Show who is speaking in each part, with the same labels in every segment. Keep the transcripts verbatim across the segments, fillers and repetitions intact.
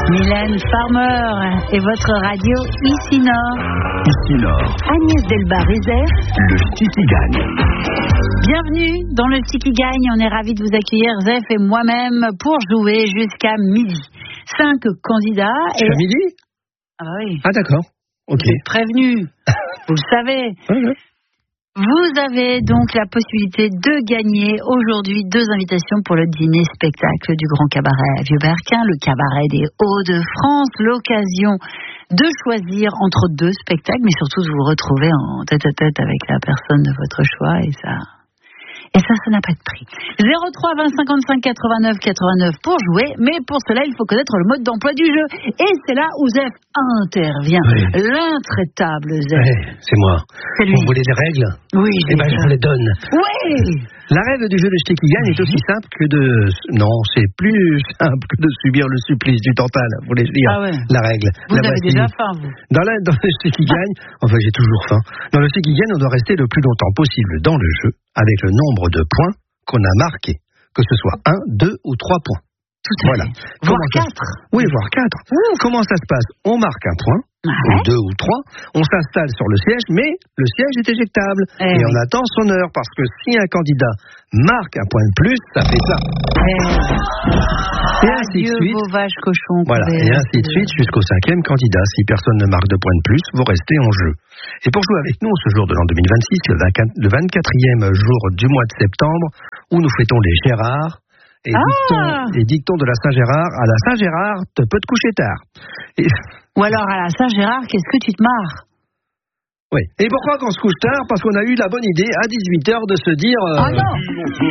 Speaker 1: Mylène Farmer et votre radio Ici Nord.
Speaker 2: Ici Nord.
Speaker 1: Agnès Delbar-Rézère.
Speaker 2: Le Sticky Gagne.
Speaker 1: Bienvenue dans le Sticky Gagne. On est ravis de vous accueillir, Zef et moi-même, pour jouer jusqu'à midi. Cinq candidats.
Speaker 3: Jusqu'à
Speaker 1: et...
Speaker 3: midi
Speaker 1: Ah bah oui.
Speaker 3: Ah d'accord. Ok.
Speaker 1: Vous êtes prévenus. Vous le savez.
Speaker 3: Ouais, ouais.
Speaker 1: Vous avez donc la possibilité de gagner aujourd'hui deux invitations pour le dîner-spectacle du Grand Cabaret à Vieux-Berquin, le Cabaret des Hauts-de-France, l'occasion de choisir entre deux spectacles, mais surtout de vous retrouver en tête-à-tête avec la personne de votre choix, et ça... Et ça, ça n'a pas de prix. zéro trois vingt cinquante-cinq quatre-vingt-neuf quatre-vingt-neuf pour jouer, mais pour cela, il faut connaître le mode d'emploi du jeu. Et c'est là où Zef intervient.
Speaker 3: Oui.
Speaker 1: L'intraitable Zef.
Speaker 3: Ouais, c'est moi.
Speaker 1: C'est lui.
Speaker 3: Vous voulez des règles?
Speaker 1: Oui,
Speaker 3: Eh ben, je vous les donne.
Speaker 1: Oui.
Speaker 3: La règle du jeu de Sticky Gagne est aussi simple que de... Non, c'est plus simple que de subir le supplice du Tantal, voulais-je dire.
Speaker 1: Ah ouais.
Speaker 3: La règle.
Speaker 1: Vous
Speaker 3: La
Speaker 1: avez
Speaker 3: voici.
Speaker 1: déjà faim, vous.
Speaker 3: Dans, la, dans le Sticky Gagne, enfin j'ai toujours faim, dans le Sticky Gagne, on doit rester le plus longtemps possible dans le jeu avec le nombre de points qu'on a marqués, que ce soit un, deux ou trois points.
Speaker 1: Tout à
Speaker 3: Voilà.
Speaker 1: fait. Voire
Speaker 3: Comment ça-
Speaker 1: quatre.
Speaker 3: Oui, voire quatre. Comment ça se passe? On marque un point,
Speaker 1: Ouais.
Speaker 3: ou deux ou trois, on s'installe sur le siège, mais le siège est éjectable.
Speaker 1: Eh
Speaker 3: et
Speaker 1: oui.
Speaker 3: on attend son heure, parce que si un candidat marque un point de plus, ça fait ça.
Speaker 1: Eh,
Speaker 3: Et ainsi de
Speaker 1: adieu
Speaker 3: suite.
Speaker 1: vos vaches cochons.
Speaker 3: Voilà,
Speaker 1: Couvert.
Speaker 3: et ainsi de suite jusqu'au cinquième candidat. Si personne ne marque de points de plus, vous restez en jeu. Et pour jouer avec nous ce jour de l'an deux mille vingt-six, le vingt-quatre le vingt-quatrième jour du mois de septembre, où nous fêtons les Gérards, et,
Speaker 1: Ah
Speaker 3: dictons, et dictons de la Saint-Gérard, à la Saint-Gérard, te peux te coucher tard. Et,
Speaker 1: Ou alors à la Saint-Gérard, qu'est-ce que tu te marres?
Speaker 3: oui. Et pourquoi qu'on se couche tard? Parce qu'on a eu la bonne idée, à dix-huit heures, de se dire... euh,
Speaker 1: Ah non.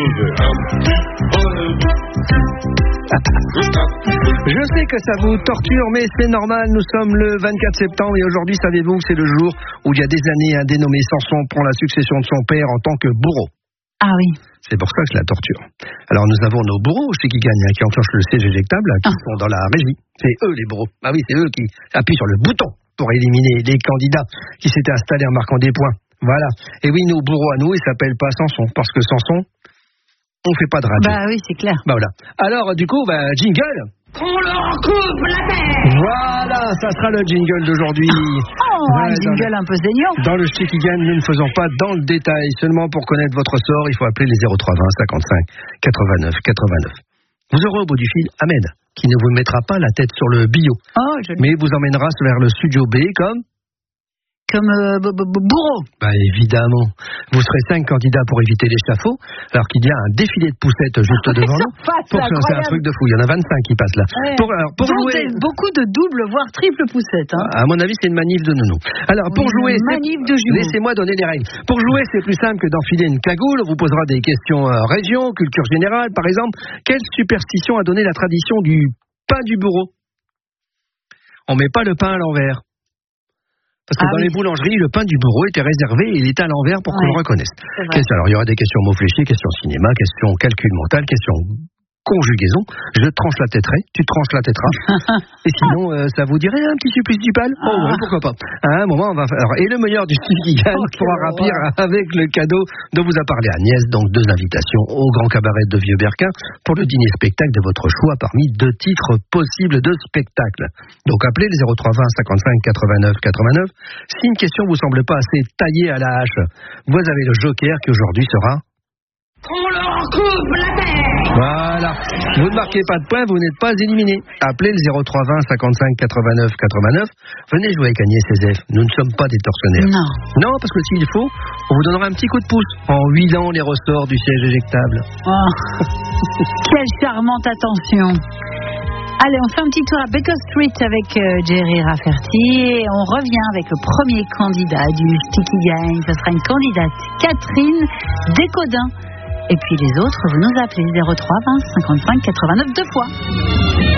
Speaker 3: Je sais que ça vous torture, mais c'est normal, nous sommes le vingt-quatre septembre et aujourd'hui, savez-vous que c'est le jour où il y a des années, un dénommé Samson prend la succession de son père en tant que bourreau.
Speaker 1: Ah oui.
Speaker 3: C'est pour ça que je la torture. Alors nous avons nos bourreaux chez qui gagnent, hein, qui enclenchent le siège éjectable, hein, qui
Speaker 1: Ah.
Speaker 3: sont dans la régie. C'est eux les bourreaux. Ah oui, c'est eux qui appuient sur le bouton pour éliminer les candidats qui s'étaient installés en marquant des points. Voilà. Et oui, nos bourreaux à nous, ils s'appellent pas Samson, parce que Samson, on fait pas de radio.
Speaker 1: Bah oui, c'est clair.
Speaker 3: Bah voilà. Alors, du coup, bah, jingle.
Speaker 4: On leur coupe la tête.
Speaker 3: Voilà, ça sera le jingle d'aujourd'hui.
Speaker 1: Oh,
Speaker 3: Ouais,
Speaker 1: un
Speaker 3: dans
Speaker 1: jingle un peu saignant.
Speaker 3: Dans le Sticky Gagne, nous ne faisons pas dans le détail. Seulement pour connaître votre sort, il faut appeler les zéro trois vingt cinquante-cinq quatre-vingt-neuf quatre-vingt-neuf. Vous aurez au bout du fil Ahmed, qui ne vous mettra pas la tête sur le bio,
Speaker 1: Oh, je...
Speaker 3: mais vous emmènera vers le studio B comme...
Speaker 1: Comme euh, b- b- b- bourreau.
Speaker 3: Bah évidemment. Vous serez cinq candidats pour éviter l'échafaud, alors qu'il y a un défilé de poussettes juste devant nous.
Speaker 1: Surface,
Speaker 3: Pour c'est un
Speaker 1: incroyable.
Speaker 3: truc de fou. Il y en a vingt-cinq qui passent là.
Speaker 1: Ouais.
Speaker 3: Pour, alors, pour
Speaker 1: Donc,
Speaker 3: jouer...
Speaker 1: c'est beaucoup de double, voire triple poussettes. Hein.
Speaker 3: À mon avis, c'est une manif de nounou. Alors, pour
Speaker 1: Une
Speaker 3: jouer, c'est-
Speaker 1: manif de jumeaux.
Speaker 3: laissez-moi donner les règles. Pour jouer, c'est plus simple que d'enfiler une cagoule. On vous posera des questions euh, région, culture générale, par exemple. Quelle superstition a donné la tradition du pain du bourreau? On met pas le pain à l'envers. Parce que
Speaker 1: Ah
Speaker 3: dans
Speaker 1: oui.
Speaker 3: les boulangeries, le pain du bourreau était réservé et il était à l'envers pour qu'on
Speaker 1: Ouais.
Speaker 3: le reconnaisse.
Speaker 1: C'est vrai.
Speaker 3: Question- alors, il y aura des questions mots fléchés, questions cinéma, questions calcul mental, questions conjugaison. Je tranche la têterai, tu tranches la têtera. Et sinon, euh, ça vous dirait un petit supplice du pal? Oh, ouais, pourquoi pas. À un moment, on va faire. Alors, et le meilleur du Sticky Gagne
Speaker 1: Oh, quelle
Speaker 3: pourra remplir avec le cadeau dont vous a parlé Agnès. Donc, deux invitations au Grand Cabaret de Vieux-Berquin pour le dîner-spectacle de votre choix parmi deux titres possibles de spectacle. Donc, appelez le zéro trois vingt cinquante-cinq quatre-vingt-neuf quatre-vingt-neuf. Si une question vous semble pas assez taillée à la hache, vous avez le joker qui aujourd'hui sera...
Speaker 4: On leur coupe la tête.
Speaker 3: Voilà. Vous ne marquez pas de points, vous n'êtes pas éliminé. Appelez le zéro trois vingt cinquante-cinq quatre-vingt-neuf quatre-vingt-neuf. Venez jouer avec Agnès et Zef. Nous ne sommes pas des tortionnaires.
Speaker 1: Non.
Speaker 3: Non, parce que s'il faut, on vous donnera un petit coup de pouce en huilant les ressorts du siège éjectable.
Speaker 1: Oh. Quelle charmante attention. Allez, on fait un petit tour à Baker Street avec euh, Jerry Rafferty et on revient avec le premier candidat du Sticky Gagne. Ce sera une candidate, Catherine Descodins. Et puis les autres, vous nous appelez zéro trois vingt cinquante-cinq quatre-vingt-neuf deux fois.